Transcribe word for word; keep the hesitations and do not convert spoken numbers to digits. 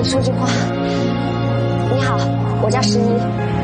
说句话。你好，我叫十一。